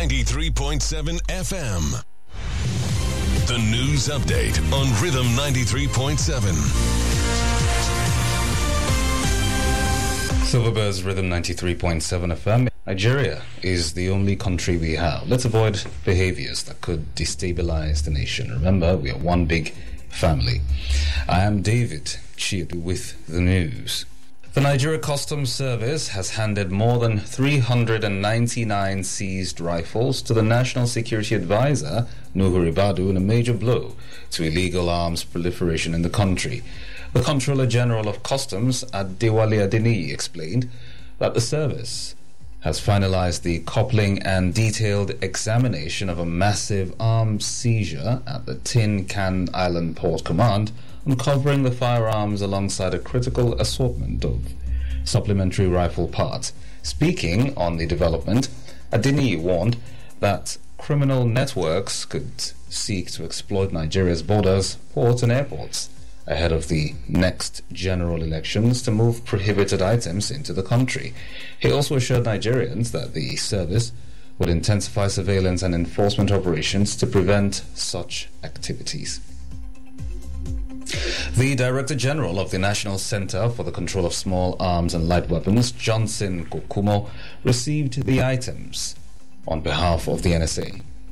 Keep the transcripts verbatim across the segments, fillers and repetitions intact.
ninety-three point seven F M. The news update on Rhythm ninety-three point seven. Silverbirds Rhythm ninety-three point seven F M. Nigeria is the only country we have. Let's avoid behaviors that could destabilize the nation. Remember, we are one big family. I am David Chiedu with the news. The Nigeria Customs Service has handed more than three hundred ninety-nine seized rifles to the National Security Advisor, Nuhu Ribadu, in a major blow to illegal arms proliferation in the country. The Comptroller General of Customs, Adewale Adeniyi, explained that the service has finalized the coupling and detailed examination of a massive arms seizure at the Tin Can Island Port Command, uncovering the firearms alongside a critical assortment of supplementary rifle parts. Speaking on the development, Adeniyi warned that criminal networks could seek to exploit Nigeria's borders, ports and airports ahead of the next general elections to move prohibited items into the country. He also assured Nigerians that the service would intensify surveillance and enforcement operations to prevent such activities. The Director General of the National Center for the Control of Small Arms and Light Weapons, Johnson Kokumo, received the items on behalf of the N S A.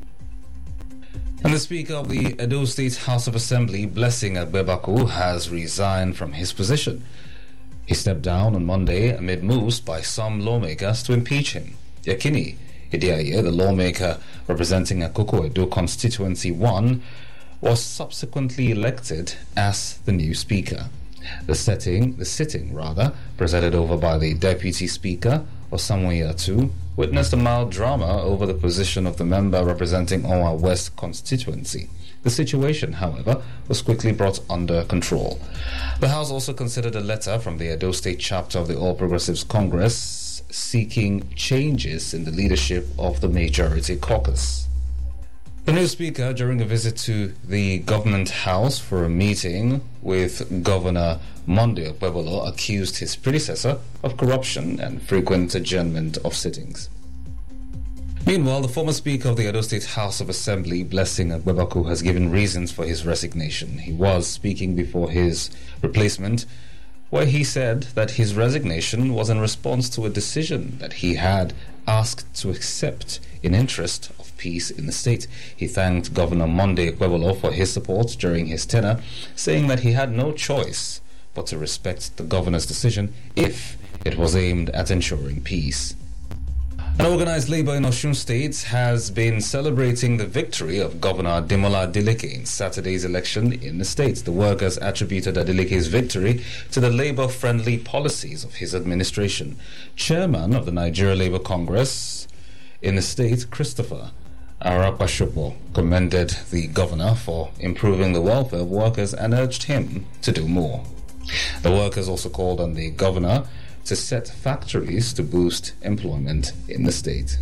And the Speaker of the Edo State House of Assembly, Blessing Agbebaku, has resigned from his position. He stepped down on Monday amid moves by some lawmakers to impeach him. Yakini Idiaye, the lawmaker representing Akoko Edo Constituency one, was subsequently elected as the new Speaker. The setting, the sitting rather, presided over by the Deputy Speaker, Osamoye Atu, witnessed a mild drama over the position of the member representing Onwa West constituency. The situation, however, was quickly brought under control. The House also considered a letter from the Edo State chapter of the All Progressives Congress seeking changes in the leadership of the majority caucus. The new Speaker, during a visit to the Government House for a meeting with Governor Monday Okpebholo, accused his predecessor of corruption and frequent adjournment of sittings. Meanwhile, the former Speaker of the Edo State House of Assembly, Blessing Agbebaku, has given reasons for his resignation. He was speaking before his replacement, where he said that his resignation was in response to a decision that he had asked to accept in interest of peace in the state. He thanked Governor Monday Okpebholo for his support during his tenure, saying that he had no choice but to respect the governor's decision if it was aimed at ensuring peace. An organized labor in Osun State has been celebrating the victory of Governor Ademola Adeleke in Saturday's election in the state. The workers attributed Adeleke's victory to the labor-friendly policies of his administration. Chairman of the Nigeria Labour Congress in the state, Christopher Arakwashopo, commended the governor for improving the welfare of workers and urged him to do more. The workers also called on the governor to set factories to boost employment in the state.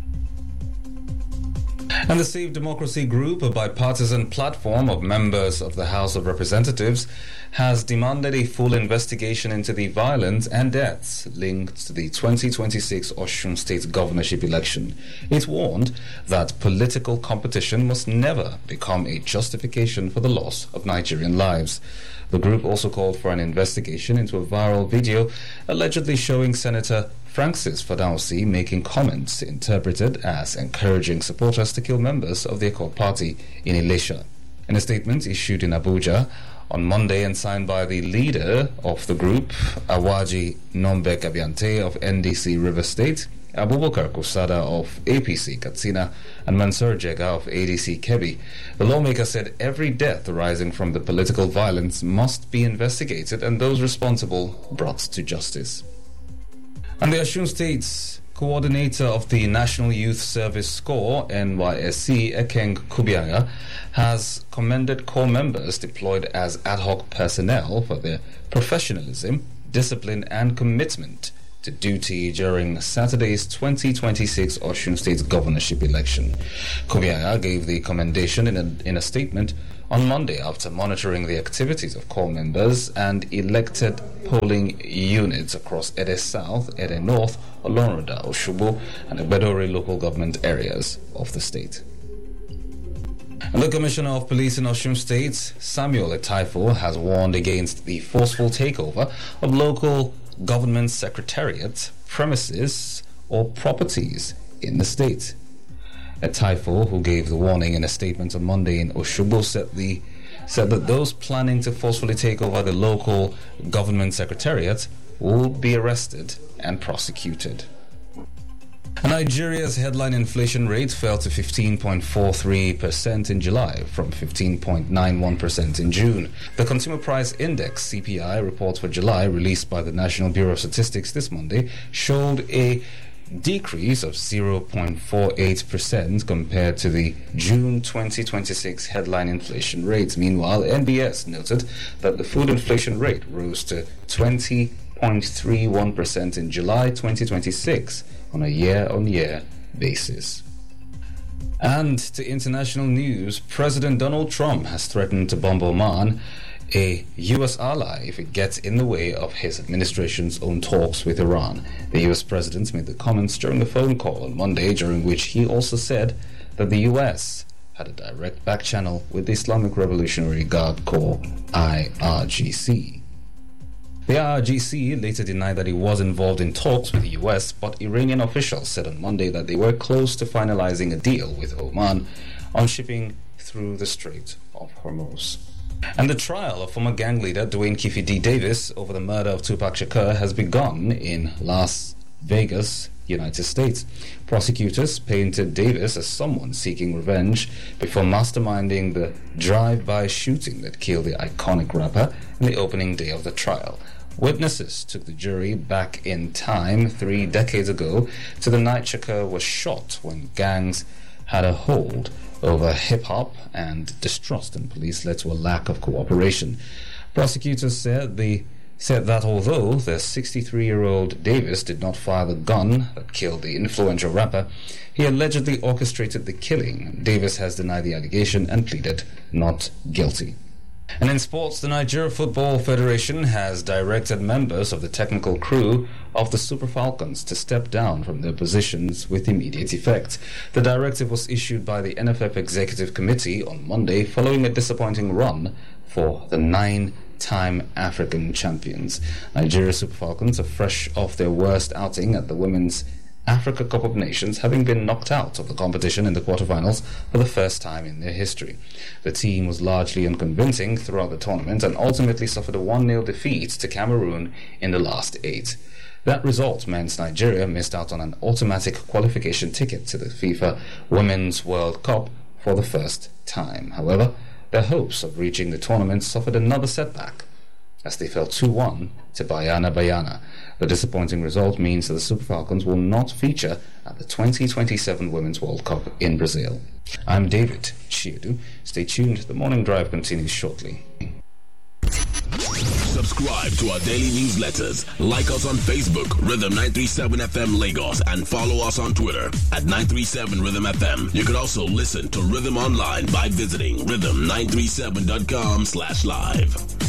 And the Save Democracy Group, a bipartisan platform of members of the House of Representatives, has demanded a full investigation into the violence and deaths linked to the twenty twenty-six Osun State governorship election. It warned that political competition must never become a justification for the loss of Nigerian lives. The group also called for an investigation into a viral video allegedly showing Senator Francis Fadausi making comments interpreted as encouraging supporters to kill members of the Accord Party in Ilesha. In a statement issued in Abuja on Monday and signed by the leader of the group, Awaji Nombek Abiante of N D C River State, Abubakar Kusada of A P C Katsina, and Mansur Jega of A D C Kebbi, the lawmaker said every death arising from the political violence must be investigated and those responsible brought to justice. And the Osun State's coordinator of the National Youth Service Corps, N Y S C, Ekeng Kubianga, has commended corps members deployed as ad hoc personnel for their professionalism, discipline and commitment to duty during Saturday's twenty twenty-six Osun State governorship election. Kobiaya gave the commendation in a, in a statement on Monday after monitoring the activities of corps members and elected polling units across Ede South, Ede North, Olonroda, Oshubo, and Ebedore local government areas of the state. And the Commissioner of Police in Osun State, Samuel Etaifo, has warned against the forceful takeover of local government secretariat, premises, or properties in the state. Etaifo, who gave the warning in a statement on Monday in Oshubo, said the said that those planning to forcefully take over the local government secretariat will be arrested and prosecuted. Nigeria's headline inflation rate fell to fifteen point four three percent in July from fifteen point nine one percent in June. The Consumer Price Index C P I report for July, released by the National Bureau of Statistics this Monday, showed a decrease of zero point four eight percent compared to the June twenty twenty-six headline inflation rate. Meanwhile, N B S noted that the food inflation rate rose to twenty point three one percent in July twenty twenty-six on a year-on-year basis. And to international news, President Donald Trump has threatened to bomb Oman, a U S ally, if it gets in the way of his administration's own talks with Iran. The U S president made the comments during a phone call on Monday, during which he also said that the U S had a direct back channel with the Islamic Revolutionary Guard Corps, I R G C. The I R G C later denied that it was involved in talks with the U S, but Iranian officials said on Monday that they were close to finalizing a deal with Oman on shipping through the Strait of Hormuz. And the trial of former gang leader Dwayne Kiffy D. Davis over the murder of Tupac Shakur has begun in Las Vegas, United States. Prosecutors painted Davis as someone seeking revenge before masterminding the drive-by shooting that killed the iconic rapper in the opening day of the trial. Witnesses took the jury back in time three decades ago to the night Shakur was shot, when gangs had a hold over hip-hop and distrust in police led to a lack of cooperation. Prosecutors said the said that although the sixty-three-year-old Davis did not fire the gun that killed the influential rapper, he allegedly orchestrated the killing. Davis has denied the allegation and pleaded not guilty. And in sports, the Nigeria Football Federation has directed members of the technical crew of the Super Falcons to step down from their positions with immediate effect. The directive was issued by the N F F Executive Committee on Monday following a disappointing run for the nine-time African champions. Nigeria Super Falcons are fresh off their worst outing at the Women's Africa Cup of Nations, having been knocked out of the competition in the quarterfinals for the first time in their history. The team was largely unconvincing throughout the tournament and ultimately suffered a one nil defeat to Cameroon in the last eight. That result meant Nigeria missed out on an automatic qualification ticket to the FIFA Women's World Cup for the first time. However, their hopes of reaching the tournament suffered another setback as they fell two one to Bayana Bayana. The disappointing result means that the Super Falcons will not feature at the twenty twenty-seven Women's World Cup in Brazil. I'm David Chiedu. Stay tuned. The Morning Drive continues shortly. Subscribe to our daily newsletters. Like us on Facebook, Rhythm nine three seven F M Lagos, and follow us on Twitter at nine three seven Rhythm F M. You can also listen to Rhythm online by visiting rhythm nine three seven dot com slash live.